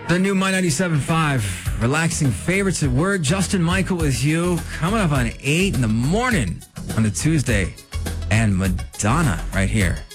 The new My 97.5 relaxing favorites at work. Justin Michael with you. Coming up on 8 in the morning on a Tuesday. And Madonna right here